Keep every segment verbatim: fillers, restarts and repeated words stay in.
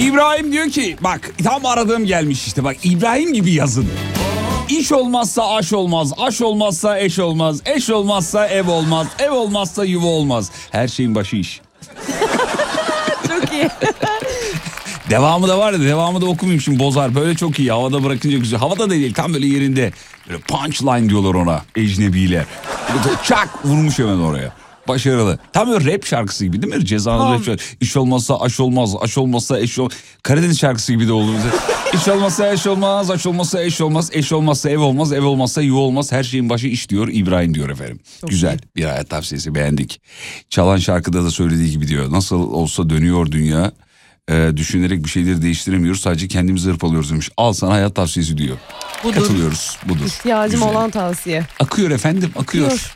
İbrahim diyor ki bak tam aradığım gelmiş işte bak İbrahim gibi yazın. İş olmazsa aş olmaz, aş olmazsa eş olmaz, eş olmazsa ev olmaz, ev olmazsa yuva olmaz. Her şeyin başı iş. Çok iyi. Devamı da var ya, devamı da okumayayım şimdi bozar. Böyle çok iyi, havada bırakınca güzel. Havada da değil, tam böyle yerinde. Böyle punchline diyorlar ona ecnebiler. Çak vurmuş hemen oraya. Başarılı. Tam böyle rap şarkısı gibi değil mi? Ceza'nın Tamam. rap şarkısı. İş olmazsa aş olmaz, aş olmazsa eş olmaz. Karadeniz şarkısı gibi de oldu bize. İş olmazsa eş olmaz, aş olmazsa eş olmaz, eş olmazsa ev olmaz, ev olmazsa yuva olmaz. Her şeyin başı iş diyor İbrahim diyor efendim. Çok Güzel iyi. bir hayat tavsiyesi, beğendik. Çalan şarkıda da söylediği gibi diyor. Nasıl olsa dönüyor dünya. Ee, düşünerek bir şeyleri değiştiremiyoruz. Sadece kendimizi hırpalıyoruz demiş. Al sana hayat tavsiyesi diyor. Budur. Katılıyoruz. Budur. İhtiyacım Güzel. olan tavsiye. Akıyor efendim, akıyor. Akıyor.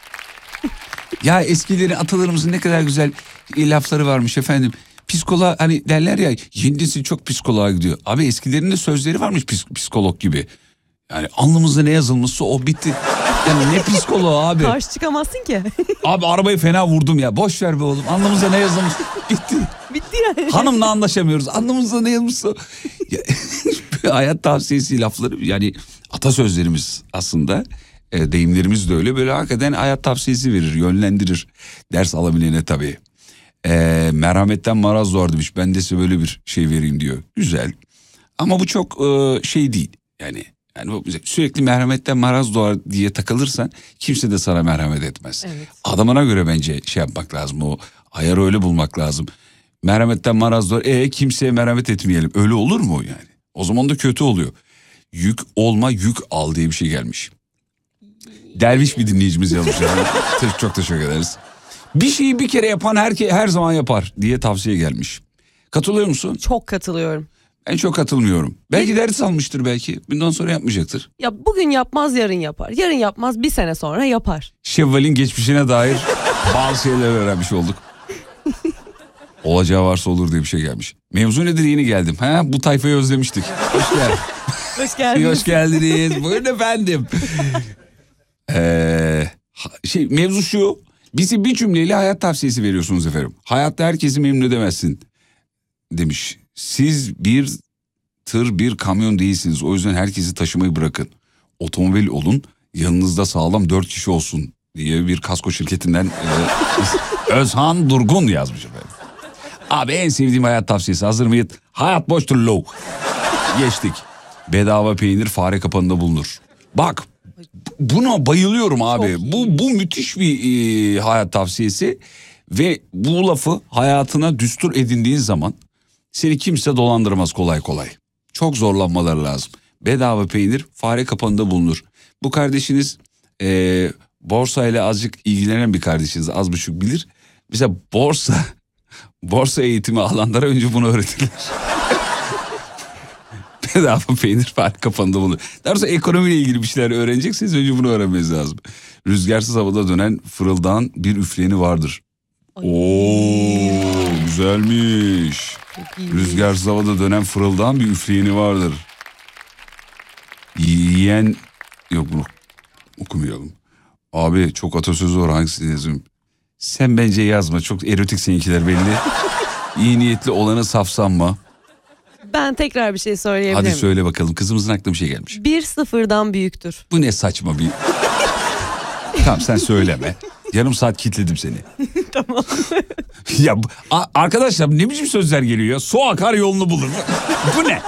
Ya eskilerin, atalarımızın ne kadar güzel e, lafları varmış efendim. Psikoloğa hani derler ya, yeni nesil çok psikoloğa gidiyor. Abi eskilerin de sözleri varmış psik- psikolog gibi. Yani alnımızda ne yazılmışsa o bitti. Yani ne psikoloğu abi. Karşı çıkamazsın ki. Abi arabayı fena vurdum ya. Boş ver be oğlum. Alnımızda ne yazılmış bitti. Bitti yani. Hanımla anlaşamıyoruz. Alnımızda ne yazılmışsa. Ya, hayat tavsiyesi lafları yani atasözlerimiz aslında. E, deyimlerimiz de öyle, böyle hakikaten hayat tavsiyesi verir, yönlendirir. Ders alabilene tabii. E, merhametten maraz doğar demiş. Ben de size böyle bir şey vereyim diyor. Güzel. Ama bu çok e, şey değil. Yani yani bu, sürekli merhametten maraz doğar diye takılırsan kimse de sana merhamet etmez. Evet. Adamına göre bence şey yapmak lazım. O ayarı öyle bulmak lazım. Merhametten maraz doğar. E kimseye merhamet etmeyelim. Öyle olur mu yani? O zaman da kötü oluyor. Yük olma, yük al diye bir şey gelmiş. Derviş bir dinleyicimiz yazmış. Yani. Çok teşekkür ederiz. Bir şeyi bir kere yapan her, her zaman yapar diye tavsiye gelmiş. Katılıyor musun? Çok katılıyorum. Ben çok katılmıyorum. Belki ders almıştır belki. Bundan sonra yapmayacaktır. Ya bugün yapmaz yarın yapar. Yarın yapmaz bir sene sonra yapar. Şevval'in geçmişine dair bazı şeyler öğrenmiş olduk. Olacağı varsa olur diye bir şey gelmiş. Mevzu nedir, yeni geldim. Ha, bu tayfayı özlemiştik. Hoş geldin. Hoş geldiniz. Hoş geldiniz. Buyurun efendim. Ee, şey, mevzu şu. Bize bir cümleyle hayat tavsiyesi veriyorsunuz efendim. Hayatta herkesi memnun edemezsin demiş. Siz bir tır, bir kamyon değilsiniz. O yüzden herkesi taşımayı bırakın. Otomobil olun, yanınızda sağlam dört kişi olsun diye bir kasko şirketinden e, Özhan Durgun yazmış efendim. Abi en sevdiğim hayat tavsiyesi, hazır mıyız? Hayat boştur low. Geçtik. Bedava peynir fare kapanında bulunur. Bak buna bayılıyorum abi. Bu bu müthiş bir e, hayat tavsiyesi ve bu lafı hayatına düstur edindiğin zaman seni kimse dolandırmaz kolay kolay. Çok zorlanmaları lazım. Bedava peynir fare kapanında bulunur. Bu kardeşiniz e, borsayla azıcık ilgilenen bir kardeşiniz, az buçuk bilir. Mesela borsa borsa eğitimi alanlara önce bunu öğretirler. Bedava peynir fare kapanında bulunur. Daha sonra ekonomiyle ilgili bir şeyler öğreneceksiniz, önce bunu öğrenmeniz lazım. Rüzgarsız havada dönen fırıldağın bir üfleyeni vardır. Ay. Oo, güzelmiş. Rüzgarsız havada dönen fırıldağın bir üfleyeni vardır. Yiyen yok, bunu okumuyorum. Abi çok atasözü var, hangisini yazayım? Sen bence yazma, çok erotik seninkiler belli. İyi niyetli olanı saf sanma. Ben tekrar bir şey söyleyebilir Hadi miyim? söyle bakalım, kızımızın aklına bir şey gelmiş. Bir sıfırdan büyüktür. Bu ne saçma bir... Tamam sen söyleme. Yarım saat kilitledim seni. Tamam. Ya a- arkadaşlar ne biçim sözler geliyor ya? Su akar yolunu bulur. Bu ne?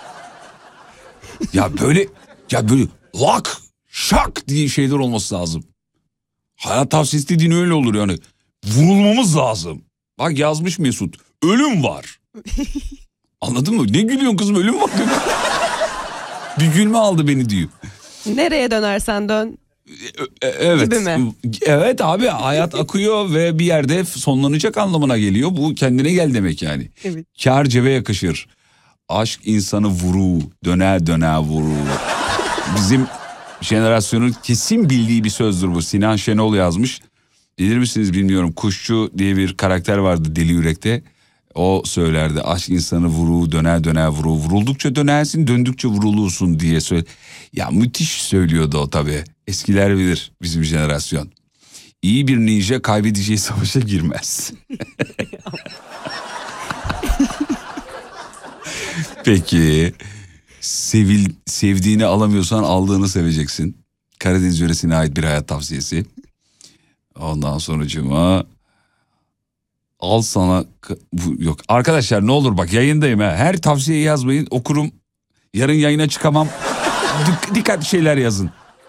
Ya böyle ya böyle lak şak diye şeyler olması lazım. Hayat tavsiyesi dediğin öyle olur yani. Vurulmamız lazım. Bak yazmış Mesut. Ölüm var. Anladın mı? Ne gülüyorsun kızım, ölüm var diyor. Bir gülme aldı beni diyor. Nereye dönersen dön. E- Evet. Gibi mi? Evet abi, hayat akıyor ve bir yerde sonlanacak anlamına geliyor. Bu kendine gel demek yani. Evet. Kâr cebe yakışır. Aşk insanı vuru, döner döner vuru. Bizim jenerasyonun kesin bildiği bir sözdür bu. Sinan Şenol yazmış. Bilir misiniz bilmiyorum. Kuşçu diye bir karakter vardı Deli Yürek'te. O söylerdi. Aşk insanı vuru, döner döner vuru. Vuruldukça dönersin, döndükçe vurulursun diye söyle. Ya müthiş söylüyordu o tabii. Eskiler bilir, bizim jenerasyon. İyi bir ninja kaybedeceği savaşa girmez. Peki. Sevil, sevdiğini alamıyorsan aldığını seveceksin. Karadeniz yöresine ait bir hayat tavsiyesi. Ondan sonracığıma al sana bu yok. Arkadaşlar ne olur bak yayındayım ha. Her tavsiyeyi yazmayın, okurum. Yarın yayına çıkamam. Dik, dikkatli şeyler yazın.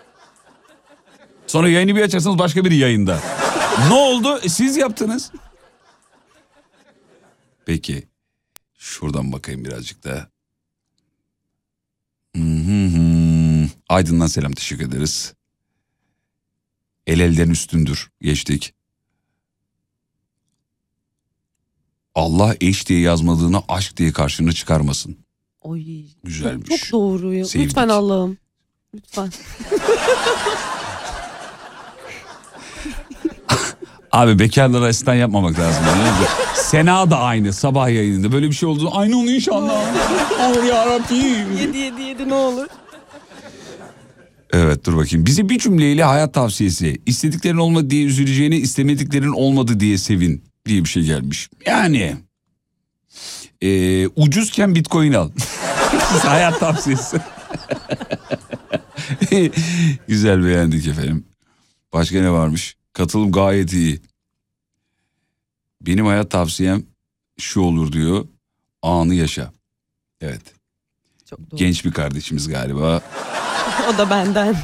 Sonra yayını bir açarsanız başka bir yayında. Ne oldu? E, siz yaptınız. Peki. Şuradan bakayım birazcık da. Hı-hı-hı. Aydın'dan selam, teşekkür ederiz. El elden üstündür. Geçtik. Allah eş diye yazmadığını aşk diye karşına çıkarmasın. Oy. Güzelmiş. Çok, çok doğru ya. Sevdik. Lütfen Allah'ım. Lütfen. Abi bekarlara asistan yapmamak lazım. Sena da aynı sabah yayınında. Böyle bir şey oldu. Aynı onu inşallah. Olur yarabbim. Yedi yedi yedi ne olur. Evet dur bakayım. Bize bir cümleyle hayat tavsiyesi. İstediklerin olmadı diye üzüleceğini, istemediklerin olmadı diye sevin diye bir şey gelmiş. Yani e, ucuzken Bitcoin al. Hayat tavsiyesi. Güzel, beğendik efendim. Başka ne varmış? Katılım gayet iyi. Benim hayat tavsiyem şu olur diyor. Anı yaşa. Evet. Çok doğru. Genç bir kardeşimiz galiba. O da benden.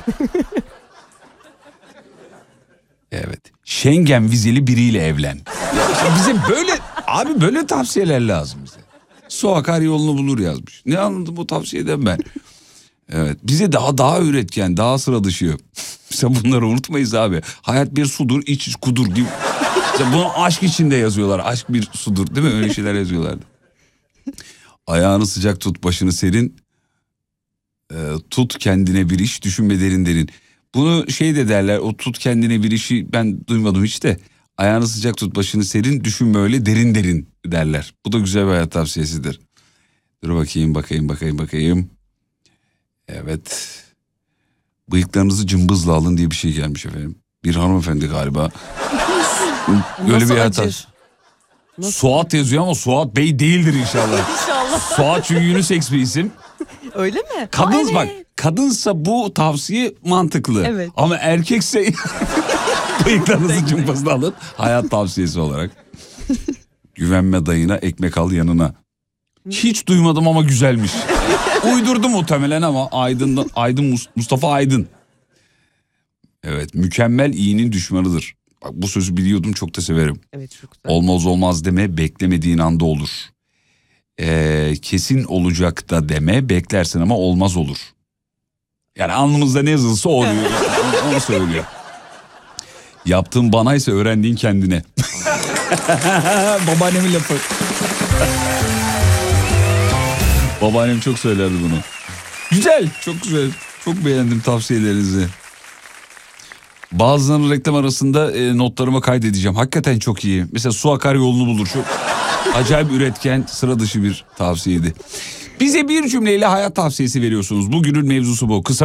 Evet. Schengen vizeli biriyle evlen. Ya bize böyle abi böyle tavsiyeler lazım bize. Su akar yolunu bulur yazmış. Ne anladım bu tavsiyeden ben? Evet. Bize daha daha üretken, daha sıra dışı. Sen bunları unutmayız abi. Hayat bir sudur, iç iç kudur gibi. Mesela bunu aşk içinde yazıyorlar. Aşk bir sudur, değil mi? Öyle şeyler yazıyorlardı. Ayağını sıcak tut, başını serin. E, tut kendine bir iş, düşünme derin derin. Bunu şey de derler, o tut kendine bir işi ben duymadım hiç de. Ayağını sıcak tut, başını serin, düşünme öyle derin derin derler. Bu da güzel bir hayat tavsiyesidir. Dur bakayım, bakayım, bakayım, bakayım. Evet. Bıyıklarınızı cımbızla alın diye bir şey gelmiş efendim. Bir hanımefendi galiba. Öyle Nasıl bir hayat acır? tavsiyesi. Suat yazıyor ama Suat Bey değildir inşallah. İnşallah. Suat çünkü unisex bir isim. Öyle mi? Kadın Aa, evet. bak, kadınsa bu tavsiye mantıklı. Evet. Ama erkekse bıyıklarınızı cımbızla alın. Hayat tavsiyesi olarak. Güvenme dayına, ekmek al yanına. Hiç duymadım ama güzelmiş. Uydurdu muhtemelen ama Aydın'dan, Aydın Mustafa Aydın. Evet, mükemmel iyinin düşmanıdır. Bak bu sözü biliyordum, çok da severim. Evet, çok güzel. Olmaz olmaz deme, beklemediğin anda olur. Ee, kesin olacak da deme, beklersin ama olmaz olur. Yani alnımızda ne yazılsa o oluyor. onu, onu söylüyor. Yaptığın banaysa öğrendiğin kendine. Babaannemin lafı. Babaannem çok söylerdi bunu. Güzel, çok güzel. Çok beğendim tavsiyelerinizi. Bazılarının reklam arasında e, notlarıma kaydedeceğim. Hakikaten çok iyi. Mesela su akar yolunu bulur. Çok acayip üretken, sıra dışı bir tavsiyeydi. Bize bir cümleyle hayat tavsiyesi veriyorsunuz. Bugünün mevzusu bu. Kısa